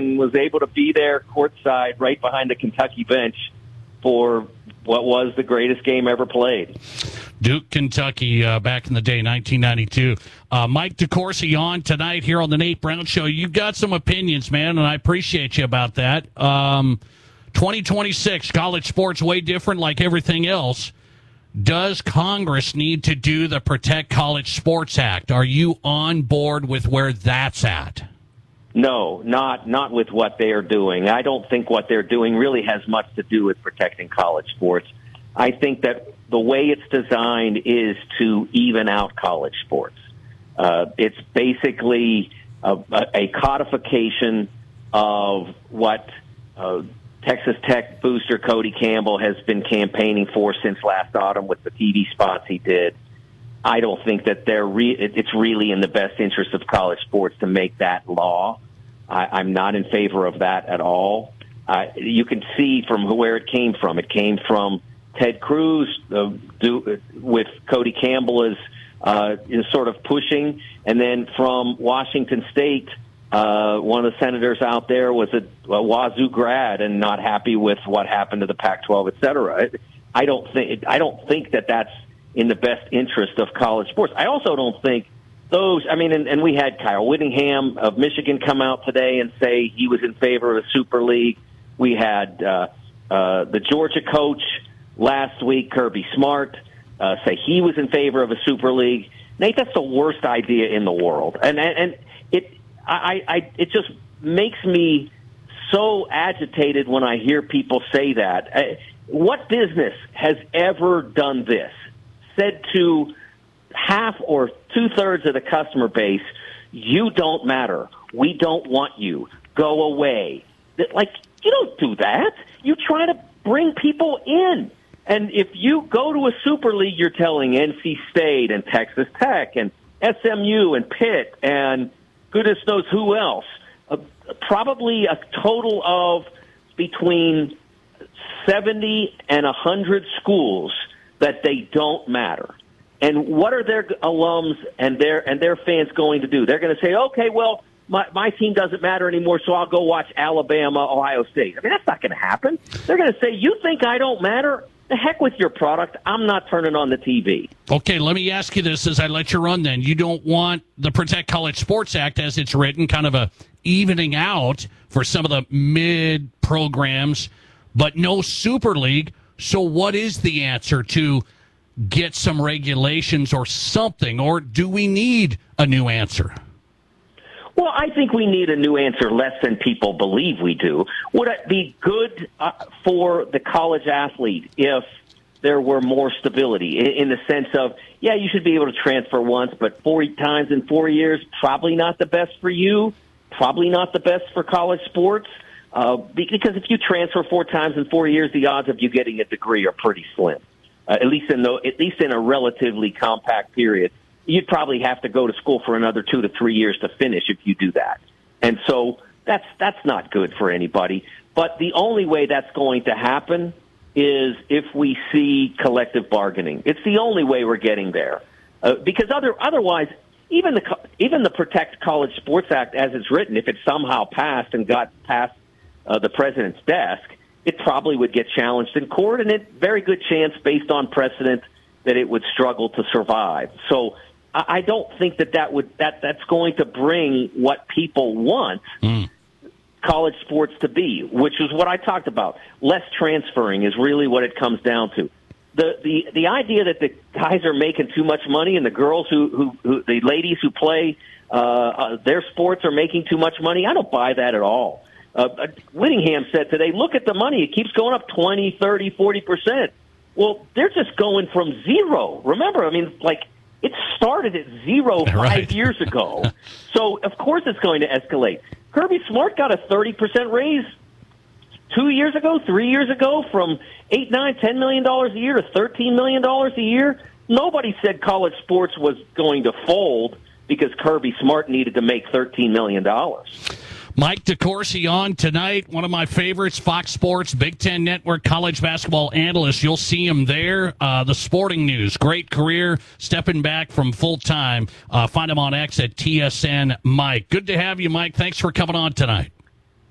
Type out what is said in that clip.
and was able to be there courtside right behind the Kentucky bench for what was the greatest game ever played. Duke, Kentucky, back in the day, 1992. Mike DeCourcy on tonight here on the Nate Brown Show. You've got some opinions, man, and I appreciate you about that. 2026, college sports way different like everything else. Does Congress need to do the Protect College Sports Act? Are you on board with where that's at? No, not with what they are doing. I don't think what they're doing really has much to do with protecting college sports. I think that the way it's designed is to even out college sports. It's basically a codification of what Texas Tech booster Cody Campbell has been campaigning for since last autumn with the TV spots he did. I don't think that it's really in the best interest of college sports to make that law. I'm not in favor of that at all. You can see from where it came from. It came from Ted Cruz with Cody Campbell is sort of pushing, and then from Washington State, one of the senators out there was a Wazoo grad and not happy with what happened to the Pac-12, et cetera. I don't think that that's in the best interest of college sports. I also don't think those, and we had Kyle Whittingham of Michigan come out today and say he was in favor of a Super League. We had the Georgia coach last week, Kirby Smart, say he was in favor of a Super League. Nate, that's the worst idea in the world. And it just makes me so agitated when I hear people say that. What business has ever done this? Said to half or two-thirds of the customer base, you don't matter. We don't want you. Go away. Like, you don't do that. You try to bring people in. And if you go to a Super League, you're telling NC State and Texas Tech and SMU and Pitt and goodness knows who else, probably a total of between 70 and 100 schools that they don't matter. And what are their alums and their fans going to do? They're going to say, okay, well, my team doesn't matter anymore, so I'll go watch Alabama, Ohio State. That's not going to happen. They're going to say, you think I don't matter? The heck with your product. I'm not turning on the TV. Okay, let me ask you this as I let you run then. You don't want the Protect College Sports Act as it's written, kind of a evening out for some of the mid programs, but no Super League. So what is the answer to get some regulations or something, or do we need a new answer? Well, I think we need a new answer less than people believe we do. Would it be good for the college athlete if there were more stability in the sense of, yeah, you should be able to transfer once, but 4 times in 4 years, probably not the best for you, probably not the best for college sports, because if you transfer 4 times in 4 years, the odds of you getting a degree are pretty slim, at least in a relatively compact period. You'd probably have to go to school for another 2 to 3 years to finish if you do that. And so that's not good for anybody. But the only way that's going to happen is if we see collective bargaining. It's the only way we're getting there. Because otherwise, even the Protect College Sports Act as it's written, if it somehow passed and got past the president's desk, it probably would get challenged in court, and it's very good chance based on precedent that it would struggle to survive. So I don't think that's going to bring what people want college sports to be, which is what I talked about. Less transferring is really what it comes down to. The idea that the guys are making too much money and the girls who the ladies who play their sports are making too much money, I don't buy that at all. Whittingham said today, look at the money. It keeps going up 20, 30, 40%. Well, they're just going from zero. Remember, it started at zero 5 years ago. So, of course, it's going to escalate. Kirby Smart got a 30% raise 2 years ago, 3 years ago, from $8, $9, $10 million a year to $13 million a year. Nobody said college sports was going to fold because Kirby Smart needed to make $13 million. Mike DeCourcy on tonight, one of my favorites, Fox Sports, Big Ten Network college basketball analyst. You'll see him there. The Sporting News, great career, stepping back from full-time. Find him on X at TSN Mike. Good to have you, Mike. Thanks for coming on tonight.